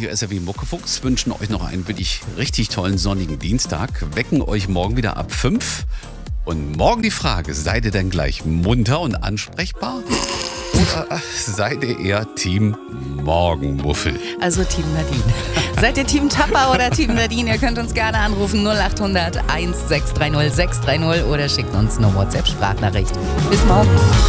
Radio SRW Muckefuchs wünschen euch noch einen wirklich richtig tollen sonnigen Dienstag, wecken euch morgen wieder ab 5. Und morgen die Frage, seid ihr denn gleich munter und ansprechbar? Oder seid ihr eher Team Morgenmuffel? Also Team Nadine. Seid ihr Team Tapper oder Team Nadine? Ihr könnt uns gerne anrufen 0800 1630 630 oder schickt uns eine WhatsApp-Sprachnachricht. Bis morgen.